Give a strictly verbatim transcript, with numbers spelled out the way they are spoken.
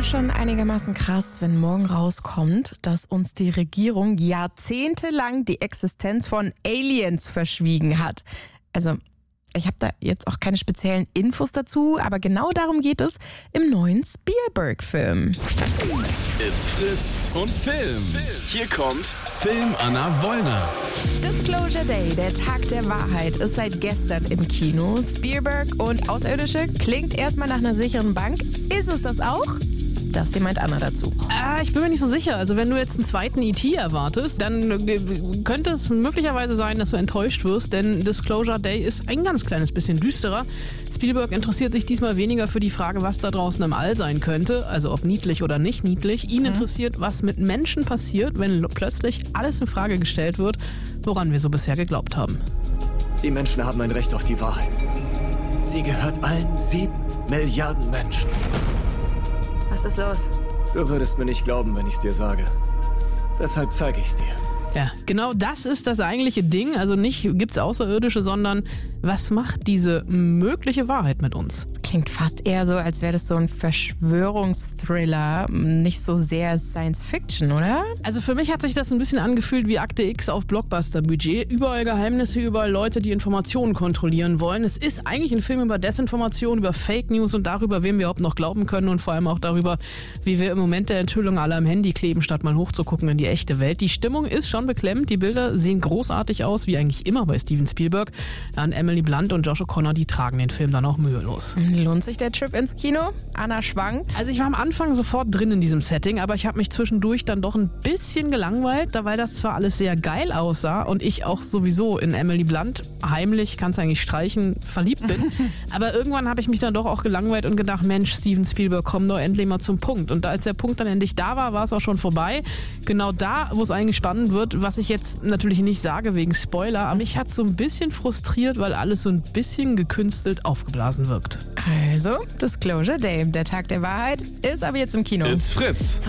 schon einigermaßen krass, wenn morgen rauskommt, dass uns die Regierung jahrzehntelang die Existenz von Aliens verschwiegen hat. Also, ich habe da jetzt auch keine speziellen Infos dazu, aber genau darum geht es im neuen Spielberg-Film. It's Fritz und Film. Hier kommt Film Anna Wollner. Disclosure Day, der Tag der Wahrheit, ist seit gestern im Kino. Spielberg und Außerirdische klingt erstmal nach einer sicheren Bank. Ist es das auch? Das hier meint Anna dazu. Ah, ich bin mir nicht so sicher. Also wenn du jetzt einen zweiten E T erwartest, dann könnte es möglicherweise sein, dass du enttäuscht wirst, denn Disclosure Day ist ein ganz kleines bisschen düsterer. Spielberg interessiert sich diesmal weniger für die Frage, was da draußen im All sein könnte, also ob niedlich oder nicht niedlich. Ihn mhm. interessiert, was mit Menschen passiert, wenn plötzlich alles in Frage gestellt wird, woran wir so bisher geglaubt haben. Die Menschen haben ein Recht auf die Wahrheit. Sie gehört allen sieben Milliarden Menschen. Was ist los? Du würdest mir nicht glauben, wenn ich es dir sage. Deshalb zeige ich es dir. Ja, genau das ist das eigentliche Ding. Also nicht gibt's Außerirdische, sondern was macht diese mögliche Wahrheit mit uns? Klingt fast eher so, als wäre das so ein Verschwörungsthriller, nicht so sehr Science-Fiction, oder? Also für mich hat sich das ein bisschen angefühlt wie Akte X auf Blockbuster-Budget. Überall Geheimnisse, überall Leute, die Informationen kontrollieren wollen. Es ist eigentlich ein Film über Desinformation, über Fake News und darüber, wem wir überhaupt noch glauben können und vor allem auch darüber, wie wir im Moment der Enthüllung alle am Handy kleben, statt mal hochzugucken in die echte Welt. Die Stimmung ist schon beklemmt, die Bilder sehen großartig aus, wie eigentlich immer bei Steven Spielberg. An Emily Blunt und Josh O'Connor, die tragen den Film dann auch mühelos. Lohnt sich der Trip ins Kino? Anna schwankt. Also ich war am Anfang sofort drin in diesem Setting, aber ich habe mich zwischendurch dann doch ein bisschen gelangweilt, da weil das zwar alles sehr geil aussah und ich auch sowieso in Emily Blunt heimlich, kannst du eigentlich streichen, verliebt bin, aber irgendwann habe ich mich dann doch auch gelangweilt und gedacht, Mensch, Steven Spielberg, komm doch endlich mal zum Punkt. Und als der Punkt dann endlich da war, war es auch schon vorbei. Genau da, wo es eigentlich spannend wird, was ich jetzt natürlich nicht sage wegen Spoiler, aber mich hat so ein bisschen frustriert, weil alles so ein bisschen gekünstelt aufgeblasen wirkt. Also, Disclosure Day, der Tag der Wahrheit, ist aber jetzt im Kino. It's Fritz.